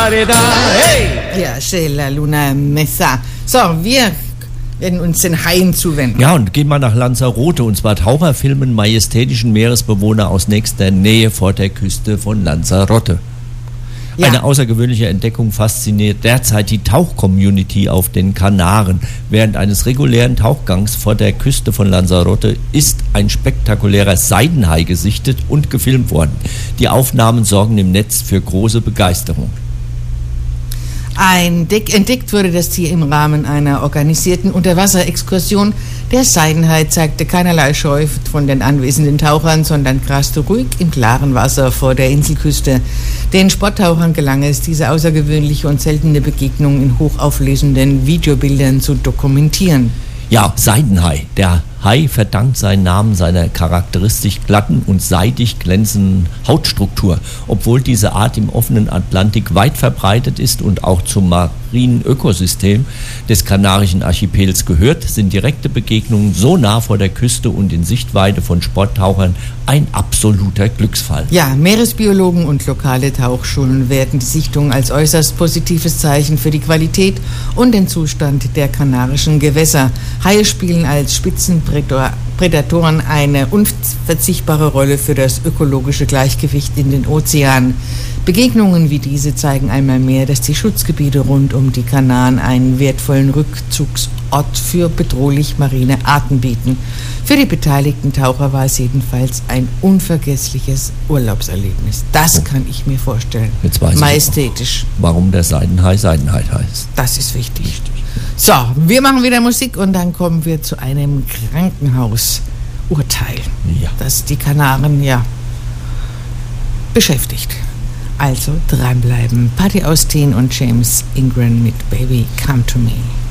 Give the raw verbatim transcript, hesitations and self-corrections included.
da, hey! Ja, c'est la luna mesa. So, wir werden uns den Haien zuwenden. Ja, und gehen mal nach Lanzarote, und zwar Taucher filmen majestätischen Meeresbewohner aus nächster Nähe vor der Küste von Lanzarote. Ja. Eine außergewöhnliche Entdeckung fasziniert derzeit die Tauch-Community auf den Kanaren. Während eines regulären Tauchgangs vor der Küste von Lanzarote ist ein spektakulärer Seidenhai gesichtet und gefilmt worden. Die Aufnahmen sorgen im Netz für große Begeisterung. Ein Deck, entdeckt wurde das Tier im Rahmen einer organisierten Unterwasserexkursion. Der Seidenhai zeigte keinerlei Scheu von den anwesenden Tauchern, sondern graste ruhig im klaren Wasser vor der Inselküste. Den Sporttauchern gelang es, diese außergewöhnliche und seltene Begegnung in hochauflösenden Videobildern zu dokumentieren. Ja, Seidenhai. Der Hai verdankt seinen Namen seiner charakteristisch glatten und seidig glänzenden Hautstruktur. Obwohl diese Art im offenen Atlantik weit verbreitet ist und auch zum marinen Ökosystem des Kanarischen Archipels gehört, sind direkte Begegnungen so nah vor der Küste und in Sichtweite von Sporttauchern ein absoluter Glücksfall. Ja, Meeresbiologen und lokale Tauchschulen werten die Sichtung als äußerst positives Zeichen für die Qualität und den Zustand der kanarischen Gewässer. Haie spielen als Spitzenprädatoren eine unverzichtbare Rolle für das ökologische Gleichgewicht in den Ozeanen. Begegnungen wie diese zeigen einmal mehr, dass die Schutzgebiete rund um die Kanaren einen wertvollen Rückzugsort für bedrohlich marine Arten bieten. Für die beteiligten Taucher war es jedenfalls ein unvergessliches Urlaubserlebnis. Das kann ich mir vorstellen. Jetzt weiß Majestätisch. Ich, warum der Seidenhai Seidenhai heißt. Das ist wichtig. wichtig. So, wir machen wieder Musik und dann kommen wir zu einem Krankenhausurteil, ja. das die Kanaren ja beschäftigt. Also dranbleiben. Patty Austin und James Ingram mit Baby Come to Me.